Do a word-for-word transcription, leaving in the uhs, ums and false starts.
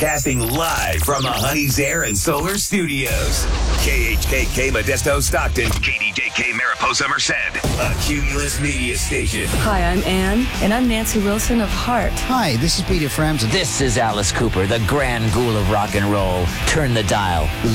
Casting live from the Honey's Air and Solar Studios. K H K K Modesto Stockton. K D J K Mariposa Merced. A Cumulus Media Station. Hi, I'm Ann. And I'm Nancy Wilson of Heart. Hi, this is Peter Framson. This is Alice Cooper, the grand ghoul of rock and roll. Turn the dial.